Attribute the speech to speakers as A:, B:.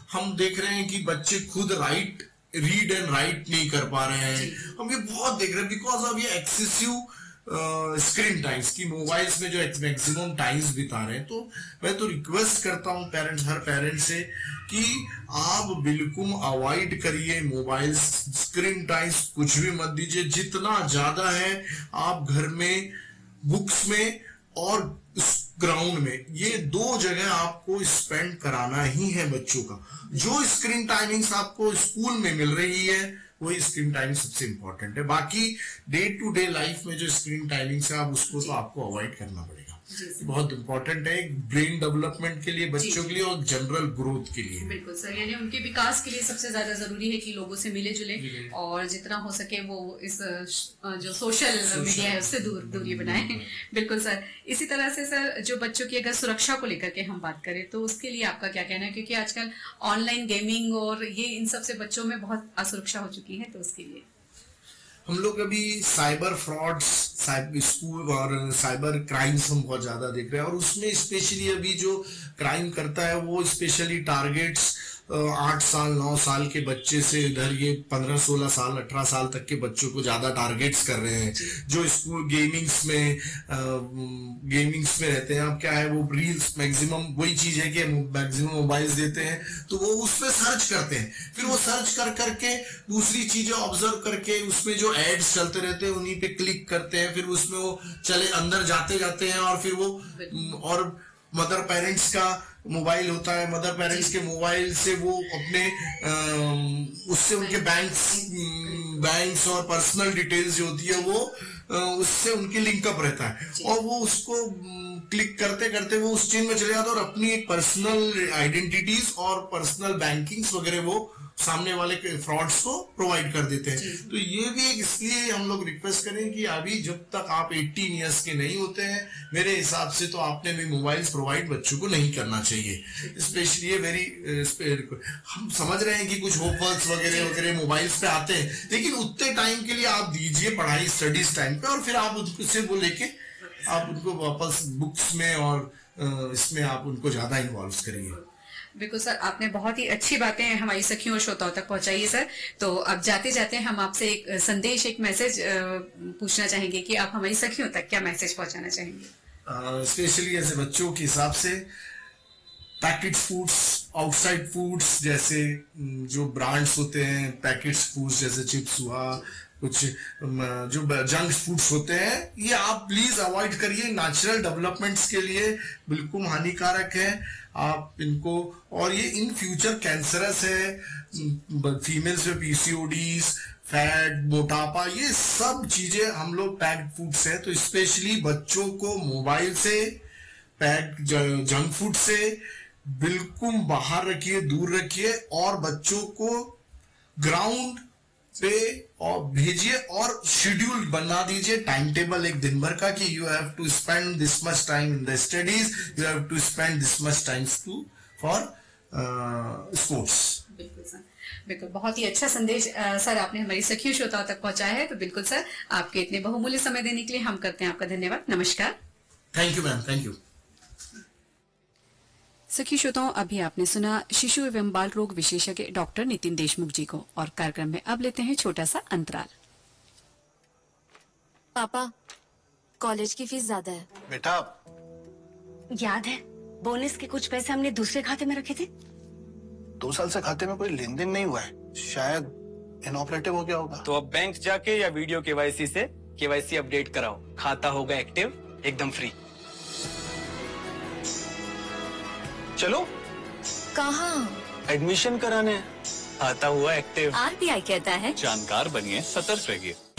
A: हम देख रहे हैं कि बच्चे खुद रीड एंड राइट नहीं कर पा रहे हैं। हम ये बहुत देख रहे हैं बिकॉज ऑफ ये एक्सेसिव स्क्रीन टाइम्स की मोबाइल्स में जो मैक्सिमम टाइम्स बिता रहे हैं। तो मैं तो रिक्वेस्ट करता हूं हर पेरेंट से कि आप बिल्कुल अवॉइड करिए मोबाइल स्क्रीन टाइम्स, कुछ भी मत दीजिए। जितना ज्यादा है आप घर में, बुक्स में और ग्राउंड में, ये 2 जगह आपको स्पेंड कराना ही है बच्चों का। जो स्क्रीन टाइमिंग्स आपको स्कूल में मिल रही है वही स्क्रीन टाइमिंग सबसे इंपॉर्टेंट है। बाकी डे टू डे लाइफ में जो स्क्रीन टाइमिंग है आप उसको तो आपको अवॉइड करना पड़ेगा। बहुत इंपॉर्टेंट है ब्रेन डेवलपमेंट के लिए, बच्चों के लिए और जनरल ग्रोथ के लिए।
B: बिल्कुल सर, यानी उनके विकास के लिए सबसे ज्यादा जरूरी है कि लोगों से मिले जुले और जितना हो सके वो इस जो सोशल मीडिया है उससे दूरी बनाए। बिल्कुल सर। इसी तरह से सर जो बच्चों की अगर सुरक्षा को लेकर के हम बात करें तो उसके लिए आपका क्या कहना है, क्योंकि आजकल ऑनलाइन गेमिंग और ये इन सब से बच्चों में बहुत असुरक्षा हो चुकी है, तो उसके लिए
A: हम लोग अभी साइबर फ्रॉड्स, स्कूल और साइबर क्राइम्स हम बहुत ज्यादा देख रहे हैं और उसमें स्पेशली अभी जो क्राइम करता है वो स्पेशली टारगेट्स 8 साल 9 साल के बच्चे से इधर ये 15 16 साल 18 साल तक के बच्चों को ज्यादा टारगेट्स कर रहे हैं। जो स्कूल गेमिंग्स में रहते हैं, अब क्या है वो रील्स, मैक्सिमम वही चीज है कि मैक्सिमम मोबाइल्स देते हैं तो वो उसमें सर्च करते हैं, फिर वो सर्च करके दूसरी चीजें ऑब्जर्व करके उसमें जो एड्स चलते रहते हैं उन्हीं पे क्लिक करते हैं, फिर उसमें वो चले अंदर जाते हैं और फिर वो और मदर पेरेंट्स का मोबाइल होता है, मदर पेरेंट्स के मोबाइल से वो अपने उससे उनके बैंक्स और पर्सनल डिटेल्स जो होती है वो उससे उनकी लिंकअप रहता है और वो उसको क्लिक करते करते वो उस चीज में चले जाते हैं और अपनी एक पर्सनल आइडेंटिटीज और पर्सनल बैंकिंग्स वगैरह वो सामने वाले फ्रॉड्स को प्रोवाइड कर देते हैं। तो ये भी एक इसलिए हम लोग रिक्वेस्ट करें कि अभी जब तक आप 18 इयर्स के नहीं होते हैं मेरे हिसाब से तो आपने भी मोबाइल्स प्रोवाइड बच्चों को नहीं करना चाहिए। स्पेशली ये हम समझ रहे हैं कि कुछ होमवर्क्स वगैरह मोबाइल्स पे आते हैं, लेकिन उतने टाइम के लिए आप दीजिए पढ़ाई स्टडीज टाइम पे और फिर आप उससे वो लेके आप उनको वापस बुक्स में और इसमें आप उनको ज्यादा इन्वॉल्व करिए।
B: बिल्कुल सर, आपने बहुत ही अच्छी बातें हमारी सखियों और श्रोताओं तक पहुंचाई है सर। तो अब जाते जाते हम आपसे एक संदेश, एक मैसेज पूछना चाहेंगे कि आप हमारी सखियों तक क्या मैसेज पहुंचाना चाहेंगे।
A: स्पेशली ऐसे बच्चों के हिसाब से पैकेट फूड्स, आउटसाइड फूड्स जैसे जो ब्रांड्स होते हैं, पैकेट फूड्स जैसे चिप्स हुआ, कुछ जो जंक फूड्स होते हैं, ये आप प्लीज अवॉइड करिए। नेचुरल डेवलपमेंट्स के लिए बिल्कुल हानिकारक है आप इनको, और ये इन फ्यूचर कैंसरस है। फीमेल्स में पीसीओडीज, फैट, मोटापा, ये सब चीजें हम लोग पैक्ड फूड्स है। तो स्पेशली बच्चों को मोबाइल से, पैक्ड जंक फूड से बिल्कुल बाहर रखिए, दूर रखिए और बच्चों को ग्राउंड पे और भेजिए और शेड्यूल बना दीजिए, टाइम टेबल एक दिन भर का कि you have to spend this much time in the studies, you have to spend this much time for sports.
B: बिल्कुल सर, बिल्कुल बहुत ही अच्छा संदेश सर आपने हमारी सखियों श्रोताओं तक पहुंचाया है। तो बिल्कुल सर, आपके इतने बहुमूल्य समय देने के लिए हम करते हैं आपका धन्यवाद। नमस्कार।
A: Thank you ma'am, thank you.
B: सखी श्रोताओं, अभी आपने सुना शिशु एवं बाल रोग विशेषज्ञ डॉक्टर नितिन देशमुख जी को, और कार्यक्रम में अब लेते हैं छोटा सा अंतराल।
C: पापा, कॉलेज की फीस ज्यादा है।
D: बेटा,
C: याद है बोनस के कुछ पैसे हमने दूसरे खाते में रखे थे?
D: 2 साल से खाते में कोई लेन देन नहीं हुआ है, शायद इनऑपरेटिव हो गया होगा।
E: तो अब बैंक जाके या वीडियो केवाईसी से केवाईसी अपडेट कराओ, खाता होगा एक्टिव, एकदम फ्री। चलो।
C: कहाँ?
E: एडमिशन कराने। आता हुआ एक्टिव।
C: आरबीआई कहता है
E: जानकार बनिए, सतर्क रहिए।